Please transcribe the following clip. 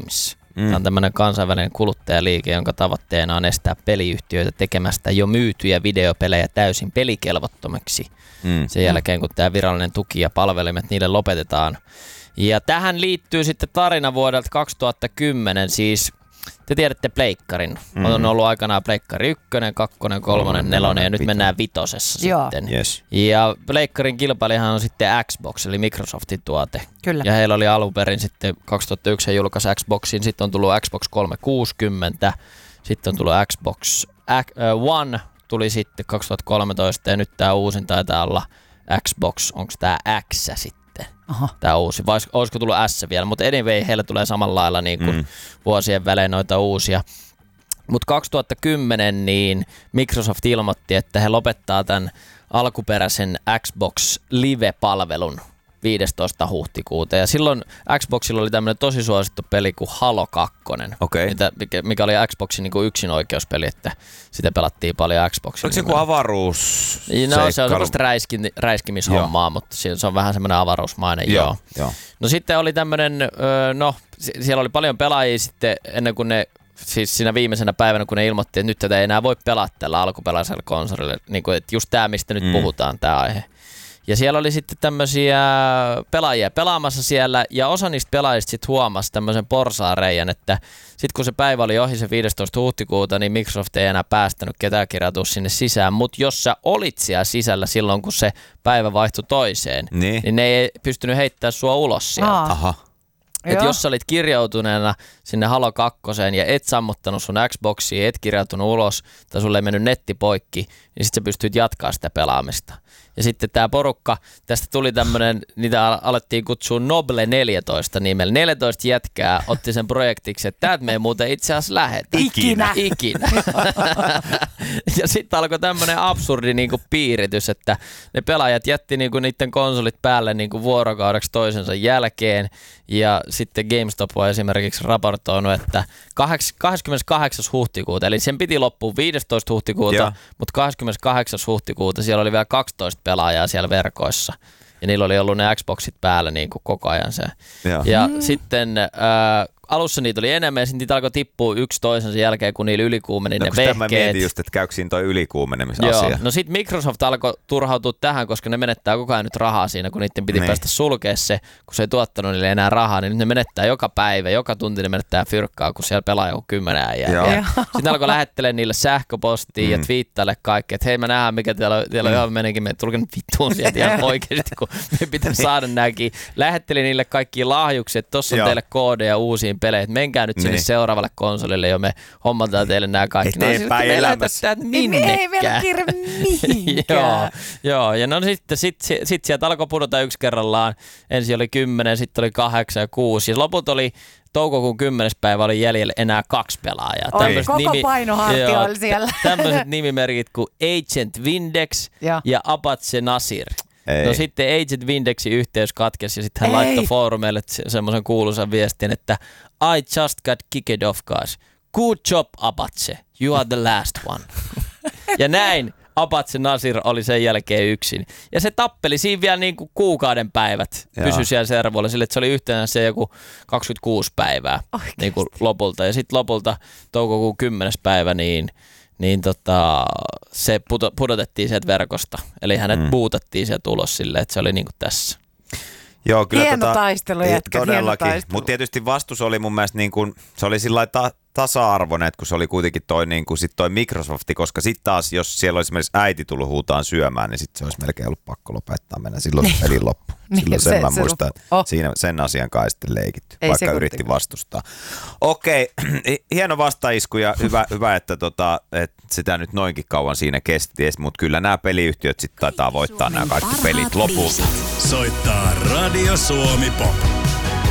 Games. Tämä on tämmöinen kansainvälinen kuluttajaliike, jonka tavoitteena on estää peliyhtiöitä tekemästä jo myytyjä videopelejä täysin pelikelvottomiksi. Sen jälkeen, kun tämä virallinen tuki ja palvelimet niille lopetetaan. Ja tähän liittyy sitten tarina vuodelta 2010, siis te tiedätte Pleikkarin. On ollut aikanaan Pleikkari 1, 2, 3, 4 ja nyt mennään 5 sitten. Yes. Ja Pleikkarin kilpailijahan on sitten Xbox, eli Microsoftin tuote. Kyllä. Ja heillä oli alun perin sitten 2001 julkaisi Xboxin, sitten on tullut Xbox 360, sitten on tullut Xbox One, tuli sitten 2013 ja nyt tämä uusin taitaa olla Xbox, onko tämä X sitten? Tämä uusi, vai olisiko tullut S vielä, mutta anyway, heillä tulee samalla lailla niin kuin vuosien välein noita uusia. Mutta 2010 niin Microsoft ilmoitti, että he lopettaa tämän alkuperäisen Xbox Live-palvelun 15. huhtikuuta. Ja silloin Xboxilla oli tämmöinen tosi suosittu peli kuin Halo 2, mikä oli Xboxin niin kuin yksinoikeuspeli, että sitä pelattiin paljon Xboxilla. Oliko se joku avaruus? No se on semmoista räiskimishommaa, mutta se on vähän semmoinen avaruusmainen. Joo. No sitten oli tämmöinen, siellä oli paljon pelaajia sitten ennen kuin ne, siis siinä viimeisenä päivänä, kun ne ilmoitti, että nyt tätä ei enää voi pelata tällä alkuperäisellä konsolilla. Niin kuin, että just tämä, mistä nyt puhutaan, tämä aihe. Ja siellä oli sitten tämmöisiä pelaajia pelaamassa siellä, ja osa niistä pelaajista sitten huomasi tämmöisen porsaareijan, että sitten kun se päivä oli ohi se 15. huhtikuuta, niin Microsoft ei enää päästänyt ketään kirjautua sinne sisään. Mutta jos sä olit siellä sisällä silloin, kun se päivä vaihtui toiseen, niin ne ei pystynyt heittämään sua ulos sieltä. Aha. Että jos sä olit kirjautuneena sinne Halo 2 ja et sammuttanut sun Xboxia, et kirjautunut ulos tai sulle ei mennyt netti poikki, niin sit sä pystyt jatkaa sitä pelaamista. Ja sitten tää porukka, tästä tuli tämmönen, niitä alettiin kutsua Noble 14 nimellä. 14 jätkää otti sen projektiksi, että täältä me ei muuten itse asiassa lähetä. Ikinä. Ja sitten alkoi tämmönen absurdi niinku piiritys, että ne pelaajat jätti niinku niiden konsolit päälle niinku vuorokaudeksi toisensa jälkeen. Ja sitten GameStop on esimerkiksi raportoinut, että 28. huhtikuuta, eli sen piti loppua 15. huhtikuuta, mutta 28. huhtikuuta siellä oli vielä 12 pelaajaa siellä verkoissa. Ja niillä oli ollut ne Xboxit päällä niin kuin koko ajan se. Ja sitten alussa niitä oli enemmän ja sitten niitä alkoi tippua yksi toisensa jälkeen, kun niillä ylikuumeni ne vehkeet. Mä mietin just, että käykö siinä toi ylikuumenemisasia. Joo. No sitten Microsoft alkoi turhautua tähän, koska ne menettää koko ajan nyt rahaa siinä, kun niiden piti päästä sulkea se, kun se ei tuottanut niille enää rahaa, niin nyt ne menettää joka päivä, joka tunti ne menettää fyrkkaa, kun siellä pelaa joku 10 äijää. Sitten alkoi lähettelemään niille sähköpostiin ja twiittaille kaikki, että hei mä nähdään mikä teillä on meneekin, me tulkaa nyt vittuun sieltä ihan oikeasti, kun me pitää saada nääkin. Lähettelin niille kaikki lahjukset, että tossa on teille koodeja uusiin pelejä, että menkää nyt sinne seuraavalle konsolille jo, me hommataan teille nämä kaikki. Eteenpäin elämässä. Ei vielä kirja mihinkään. Joo, ja no sitten sieltä alkoi pudota yksi kerrallaan. Ensin oli 10, sitten oli 8 ja 6. Ja loput oli toukokuun 10. päivä oli jäljellä enää 2 pelaajaa. Koko painoharti oli siellä. Tämmöiset nimimerkit kuin Agent Vindex ja Apache Nasir. No sitten Agent Vindexin yhteys katkesi ja sitten hän laittoi foorumeille semmoisen kuuluisan viestin, että I just got kicked off, guys. Good job, Apache. You are the last one. Ja näin Apache Nasir oli sen jälkeen yksin. Ja se tappeli siinä vielä niin kuin kuukauden päivät. Pysyi siellä servoilla sille, että se oli yhteensä se joku 26 päivää niin kuin lopulta. Ja sitten lopulta toukokuun 10. päivä niin se pudotettiin sieltä verkosta. Eli hänet bootattiin sieltä ulos silleen, että se oli niin kuin tässä. Joo, kyllä hieno taistelu, jätkä, todellakin. Mutta tietysti vastus oli mun mielestä niin kuin, se oli sillä lailla tasa-arvoinen, kun se oli kuitenkin toi, niin kuin, sit toi Microsofti, koska sitten taas, jos siellä olisi esimerkiksi äiti tullut huutaan syömään, niin sitten se olisi melkein ollut pakko lopettaa mennä silloin pelin loppu. Silloin sen mä muistan, että siinä sen asian kai sitten leikitty, vaikka yritti vastustaa. Okei, hieno vastaisku ja hyvä että sitä nyt noinkin kauan siinä kesti, mutta kyllä nämä peliyhtiöt sitten taitaa voittaa nämä kaikki pelit lopulta. Soittaa Radio Suomi Pop.